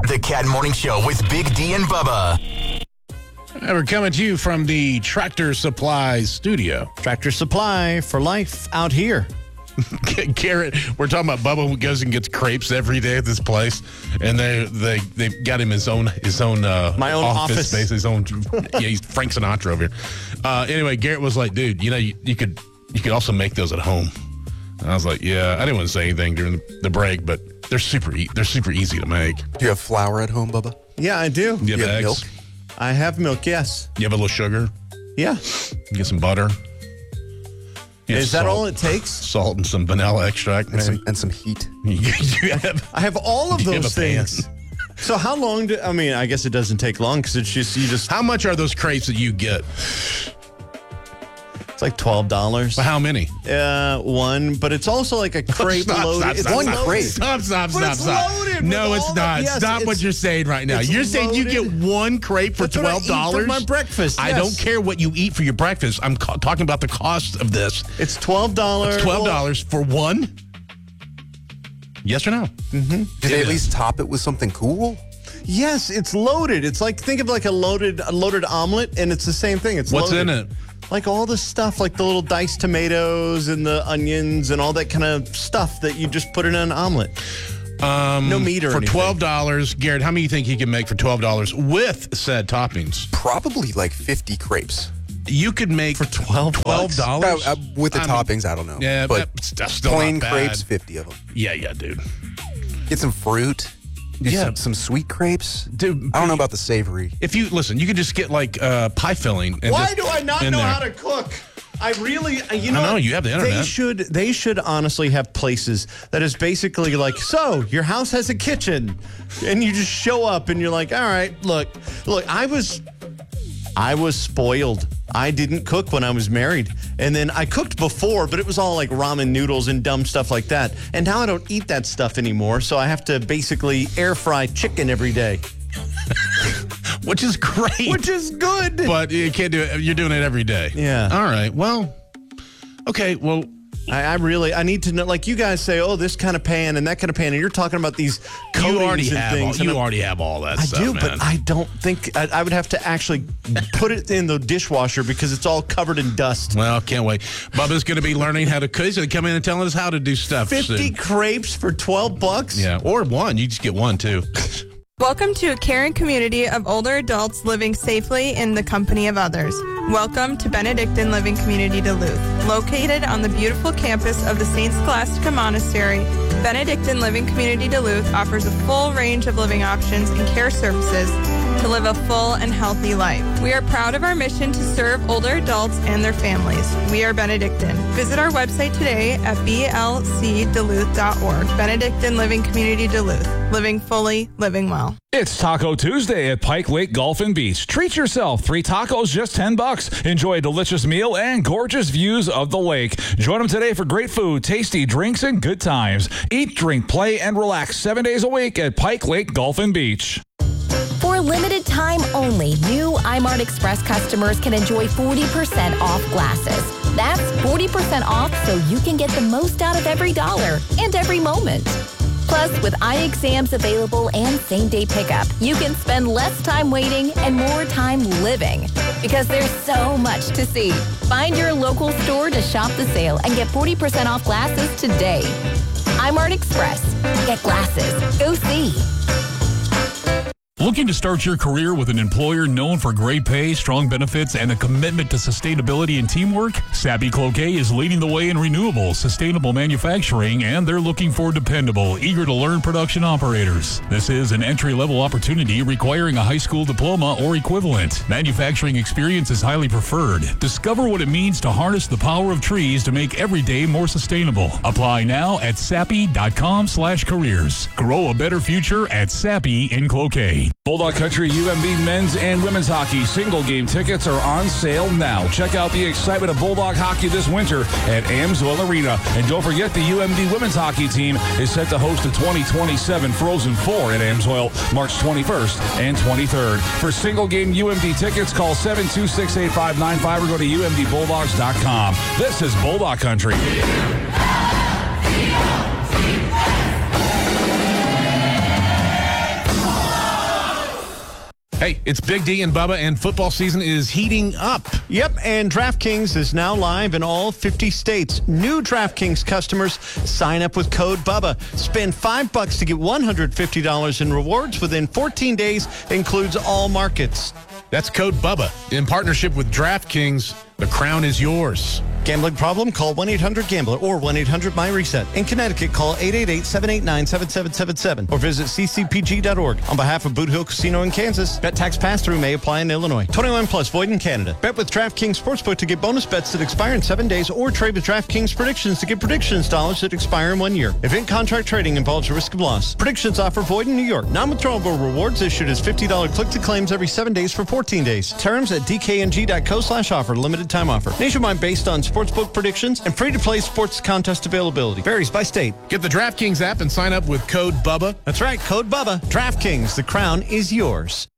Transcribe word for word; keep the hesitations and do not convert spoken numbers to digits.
The Cat Morning Show with Big D and Bubba. And we're coming to you from the Tractor Supply studio. Tractor Supply for life out here. Garrett, we're talking about Bubba who goes and gets crepes every day at this place, and they they they got him his own his own uh, my own office, office space, his own. Yeah, he's Frank Sinatra over here. Uh, anyway, Garrett was like, "Dude, you know, you, you could you could also make those at home." And I was like, "Yeah." I didn't want to say anything during the, the break, but they're super e- they're super easy to make. Do you have flour at home, Bubba? Yeah, I do. You have, you have eggs? milk? I have milk. Yes. You have a little sugar. Yeah. You get some butter. You Is that salt, all it takes? Salt and some vanilla extract, And some, and some heat. you, you have, I have all of you have those a pan. things. So how long do I mean? I guess it doesn't take long because it's just you just. How much are those crepes that you get? It's like twelve dollars. Well, how many? Uh, one, but it's also like a crepe Stop, loaded. stop, it's stop, one stop. crepe. Stop, stop, But stop, it's stop. loaded No, with it's all the- not. yes, Stop what it's- you're saying right now. it's You're saying you get loaded. one crepe for That's what I twelve eat dollars? for my breakfast, I yes. don't care what you eat for your breakfast. I'm ca- talking about the cost of this. It's twelve dollars. It's twelve dollars for one? Yes or no? Do they It at is. least top it with something cool? Yes, it's loaded. It's like think of like a loaded a loaded omelet, and it's the same thing. It's What's loaded. in it? Like all the stuff, like the little diced tomatoes and the onions and all that kind of stuff that you just put in an omelet. Um, No meat or For anything. twelve dollars, Garrett, how many do you think he can make for twelve dollars with said toppings? Probably like fifty crepes. You could make For twelve twelve dollars? Uh, uh, with the I mean, toppings, I don't know. Yeah, but that's that's still plain not bad. crepes, fifty of them. Yeah, yeah, dude. Get some fruit. Do Yeah. some, some sweet crepes. Dude, I don't know about the savory. If you listen, you could just get like uh, pie filling. And Why just do I not in know there. how to cook? I really, uh, you know, I know, what? you have the internet. They should, they should honestly have places that is basically like, so your house has a kitchen, and you just show up and you're like, all right, look, look, I was, I was spoiled. I didn't cook when I was married, and then I cooked before, but it was all like ramen noodles and dumb stuff like that. And now I don't eat that stuff anymore, so I have to basically air fry chicken every day, Which is great. which is good. But you can't do it. You're doing it every day. Yeah. All right. Well, okay. Well, I, I really, I need to know, like you guys say, oh, this kind of pan and that kind of pan, and you're talking about these coatings you already and have all, things. and you I'm- already have all that I stuff, do, man. but I don't think, I, I would have to actually put it in the dishwasher because it's all covered in dust. Well, can't wait. Bubba's going to be learning how to cook. He's going to come in and telling us how to do stuff fifty soon. crepes for twelve bucks? Yeah, or one. You just get one, too. Welcome to a caring community of older adults living safely in the company of others. Welcome to Benedictine Living Community Duluth. Located on the beautiful campus of the Saint Scholastica Monastery, Benedictine Living Community Duluth offers a full range of living options and care services to live a full and healthy life. We are proud of our mission to serve older adults and their families. We are Benedictine. Visit our website today at b l c duluth dot org. Benedictine Living Community Duluth. Living fully, living well. It's Taco Tuesday at Pike Lake Golf and Beach. Treat yourself. Three tacos, just ten bucks. Enjoy a delicious meal and gorgeous views of the lake. Join them today for great food, tasty drinks, and good times. Eat, drink, play, and relax seven days a week at Pike Lake Golf and Beach. For a limited time only, new iMart Express customers can enjoy forty percent off glasses. That's forty percent off so you can get the most out of every dollar and every moment. Plus, with eye exams available and same-day pickup, you can spend less time waiting and more time living. Because there's so much to see. Find your local store to shop the sale and get forty percent off glasses today. iMart Express. Get glasses. Go see. Looking to start your career with an employer known for great pay, strong benefits, and a commitment to sustainability and teamwork? Sappi Cloquet is leading the way in renewable, sustainable manufacturing, and they're looking for dependable, eager-to-learn production operators. This is an entry-level opportunity requiring a high school diploma or equivalent. Manufacturing experience is highly preferred. Discover what it means to harness the power of trees to make every day more sustainable. Apply now at sappi.com slash careers. Grow a better future at Sappi in Cloquet. Bulldog Country U M B men's and women's hockey single game tickets are on sale now. Check out the excitement of Bulldog hockey this winter at Amsoil Arena. And don't forget the U M B women's hockey team is set to host the twenty twenty-seven Frozen Four at Amsoil March twenty-first and twenty-third. For single game U M B tickets, call seven two six, eight five nine five or go to U M D bulldogs dot com. This is Bulldog Country. Hey, it's Big D and Bubba, and football season is heating up. Yep, and DraftKings is now live in all fifty states. New DraftKings customers sign up with code BUBBA. Spend five bucks to get one hundred fifty dollars in rewards within fourteen days. Includes all markets. That's code BUBBA. In partnership with DraftKings, the crown is yours. Gambling problem? Call one eight hundred gambler or one eight hundred my reset. In Connecticut, call eight eight eight, seven eight nine, seven seven seven seven or visit c c p g dot org. On behalf of Boot Hill Casino in Kansas, bet tax pass-through may apply in Illinois. twenty-one plus, void in Canada. Bet with DraftKings Sportsbook to get bonus bets that expire in seven days or trade with DraftKings Predictions to get predictions dollars that expire in one year. Event contract trading involves risk of loss. Predictions offer void in New York. Non-withdrawable rewards issued as fifty dollars click-to-claims every seven days for fourteen days. Terms at d k n g dot co slash offer. Limited time offer. Nationwide based on sportsbook predictions and free-to-play sports contest availability. Varies by state. Get the DraftKings app and sign up with code BUBBA. That's right, code BUBBA. DraftKings, the crown is yours.